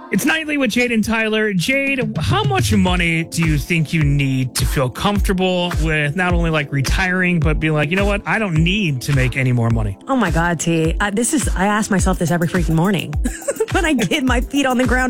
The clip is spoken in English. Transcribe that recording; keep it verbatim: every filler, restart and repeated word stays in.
It's Nightly with Jade and Tyler. Jade, how much money do you think you need to feel comfortable with not only like retiring, but be like, you know what? I don't need to make any more money. Oh my God, T. Uh, this is, I ask myself this every freaking morning when I get my feet on the ground.